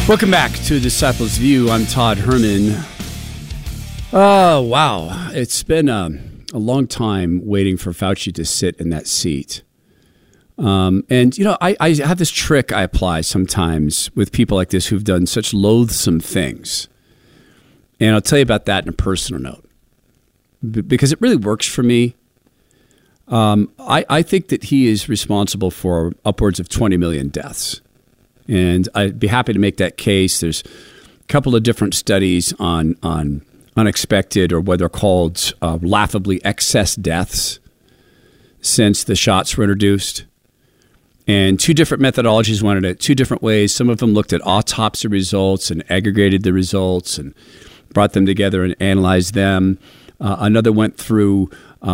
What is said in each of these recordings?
Welcome back to Disciples View. I'm Todd Herman. Oh, wow. It's been a long time waiting for Fauci to sit in that seat. And, you know, I have this trick I apply sometimes with people like this who've done such loathsome things. And I'll tell you about that in a personal note. Because it really works for me. I think that he is responsible for upwards of 20 million deaths. And I'd be happy to make that case. There's a couple of different studies on unexpected, or what they're called laughably excess deaths since the shots were introduced. And two different methodologies went at it two different ways. Some of them looked at autopsy results and aggregated the results and brought them together and analyzed them. Another went through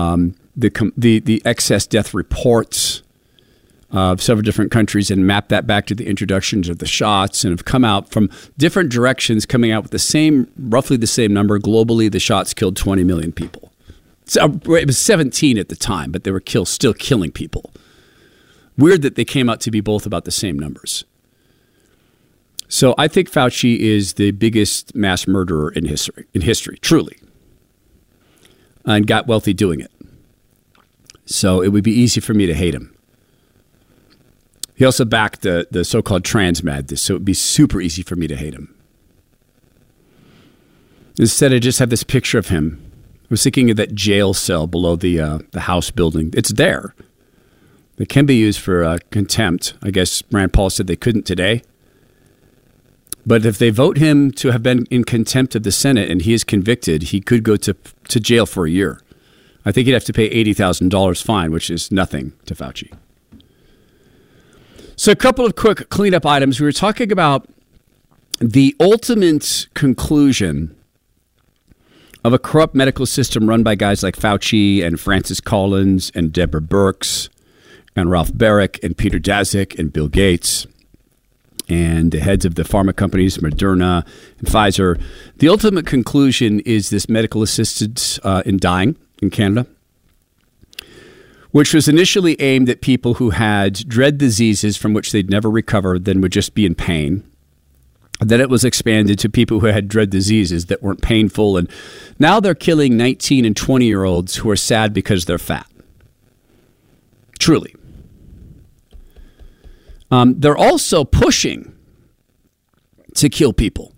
the excess death reports of several different countries and mapped that back to the introductions of the shots, and have come out from different directions, coming out with roughly the same number. Globally, the shots killed 20 million people. So it was 17 at the time, but they were still killing people. Weird that they came out to be both about the same numbers. So I think Fauci is the biggest mass murderer in history, truly, and got wealthy doing it. So it would be easy for me to hate him. He also backed the so-called trans madness, so it would be super easy for me to hate him. Instead, I just have this picture of him. I was thinking of that jail cell below the House building. It's there. It can be used for contempt. I guess Rand Paul said they couldn't today. But if they vote him to have been in contempt of the Senate and he is convicted, he could go to jail for a year. I think he'd have to pay $80,000 fine, which is nothing to Fauci. So a couple of quick cleanup items. We were talking about the ultimate conclusion of a corrupt medical system run by guys like Fauci and Francis Collins and Deborah Birx and Ralph Baric and Peter Daszak and Bill Gates and the heads of the pharma companies, Moderna and Pfizer. The ultimate conclusion is this medical assistance in dying in Canada, which was initially aimed at people who had dread diseases from which they'd never recover, then would just be in pain. Then it was expanded to people who had dread diseases that weren't painful. And now they're killing 19 and 20-year-olds who are sad because they're fat. Truly. They're also pushing to kill people.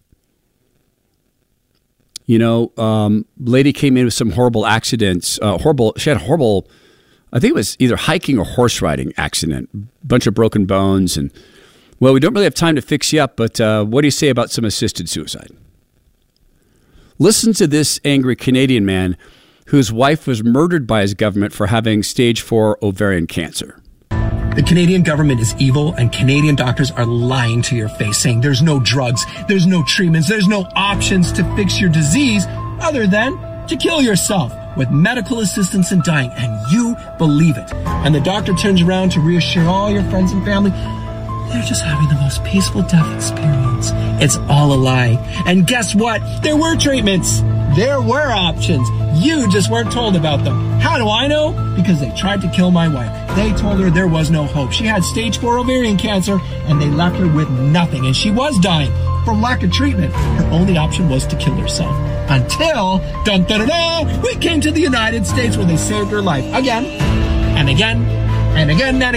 You know, lady came in with some horrible accidents. She had a horrible, I think it was either hiking or horse riding accident. Bunch of broken bones. And, well, we don't really have time to fix you up, but what do you say about some assisted suicide? Listen to this angry Canadian man whose wife was murdered by his government for having stage 4 ovarian cancer. The Canadian government is evil, and Canadian doctors are lying to your face, saying there's no drugs, there's no treatments, there's no options to fix your disease other than to kill yourself with medical assistance in dying, and you believe it. And the doctor turns around to reassure all your friends and family they're just having the most peaceful death experience. It's all a lie. And guess what? There were treatments. There were options. You just weren't told about them. How do I know? Because they tried to kill my wife. They told her there was no hope. She had stage 4 ovarian cancer, and they left her with nothing. And she was dying from lack of treatment. Her only option was to kill herself. Until, we came to the United States where they saved her life again and again and again and again.